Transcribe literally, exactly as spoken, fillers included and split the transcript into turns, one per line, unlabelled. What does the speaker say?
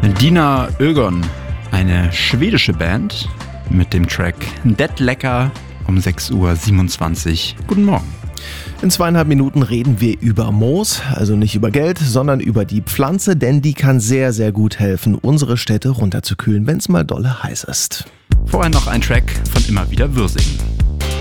Dina Ögon, eine schwedische Band mit dem Track Dead Lecker um sechs Uhr siebenundzwanzig. Guten Morgen.
In zweieinhalb Minuten reden wir über Moos, also nicht über Geld, sondern über die Pflanze, denn die kann sehr, sehr gut helfen, unsere Städte runterzukühlen, wenn es mal dolle heiß ist.
Vorher noch ein Track von Immer wieder Würsing.